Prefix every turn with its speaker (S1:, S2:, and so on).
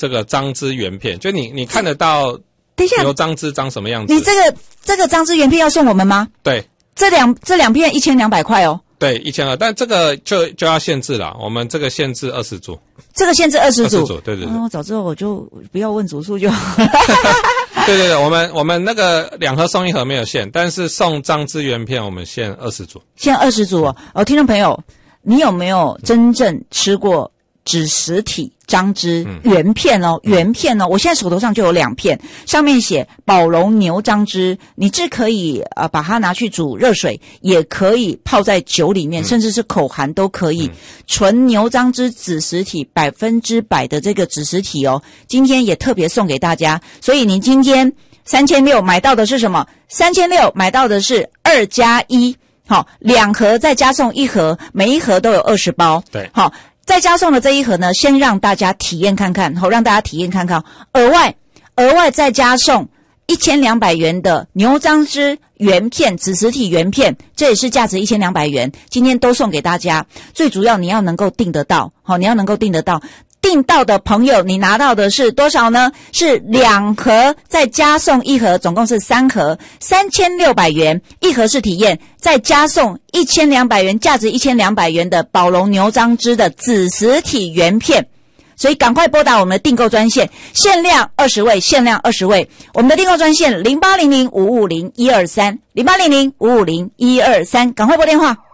S1: 这个张芝原片，就你看得到
S2: 等一下
S1: 牛张芝长什么样子？
S2: 你这个张芝原片要送我们吗？
S1: 对，
S2: 这两片1200块哦。
S1: 对，1200，但这个就要限制了，我们这个限制20组。
S2: 这个限制20组，
S1: 对对对。
S2: 早知道我就不要问组数就好。
S1: 对对对，我们那个2盒送1盒没有限，但是送张芝原片我们限20组。
S2: 限20组哦，听众朋友，你有没有真正吃过纸实体张芝原片哦？原片哦，我现在手头上就有2片，上面写宝龙牛张芝，你这可以把它拿去煮热水，也可以泡在酒里面，甚至是口含都可以。纯牛张芝纸实体100%的这个纸实体哦，今天也特别送给大家。所以您今天3600买到的是什么？3600买到的是2+1，好，2盒再加送1盒，每1盒都有20包。
S1: 对，
S2: 好。再加送的这1盒呢，先让大家体验看看，让大家体验看看。额外再加送1200元的牛张芝原片纸实体原片，这也是价值1200元，今天都送给大家。最主要你要能够订得到，你要能够订得到。订到的朋友，你拿到的是多少呢？是2盒再加送1盒，总共是3盒，3600元。1盒是体验，再加送1200元，价值1200元的宝龙牛张芝的纸实体原片。所以赶快拨打我们的订购专线，限量20位，限量20位。我们的订购专线0800550123，0800550123，赶快拨电话。